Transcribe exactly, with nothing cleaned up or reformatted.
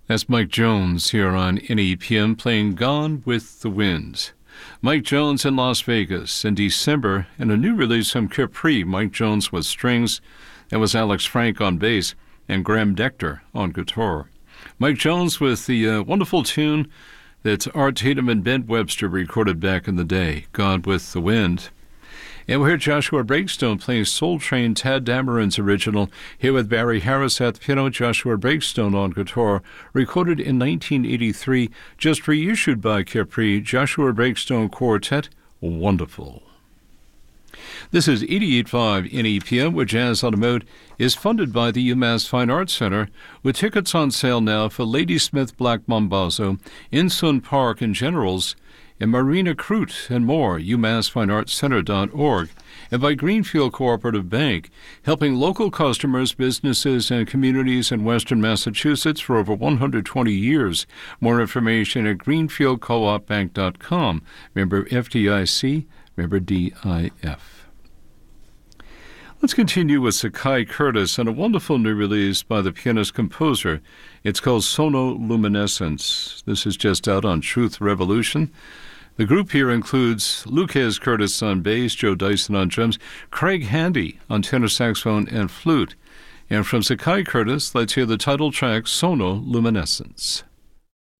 That's Mike Jones here on N E P M playing Gone with the Wind. Mike Jones in Las Vegas in December, and a new release from Capri, Mike Jones with strings. That was Alex Frank on bass and Graham Dector on guitar. Mike Jones with the uh, wonderful tune that Art Tatum and Ben Webster recorded back in the day, Gone with the Wind. And we'll hear Joshua Breakstone playing Soul Train, Tad Dameron's original, here with Barry Harris at the piano, Joshua Breakstone on guitar, recorded in nineteen eighty-three, just reissued by Capri, Joshua Breakstone Quartet, Wonderful. This is eighty-eight point five N E P M, where Jazz on the Mode is funded by the UMass Fine Arts Center, with tickets on sale now for Ladysmith Black Mambazo, Insun Park and Generals, and Marina Crute and more, umass fine arts center dot org, and by Greenfield Cooperative Bank, helping local customers, businesses, and communities in western Massachusetts for over one hundred twenty years. More information at greenfield coop bank dot com. Member F D I C, member D I F. Let's continue with Sakai Curtis and a wonderful new release by the pianist-composer. It's called Sonoluminescence. This is just out on Truth Revolution. The group here includes Lucas Curtis on bass, Joe Dyson on drums, Craig Handy on tenor saxophone and flute. And from Sakai Curtis, let's hear the title track, Sonoluminescence.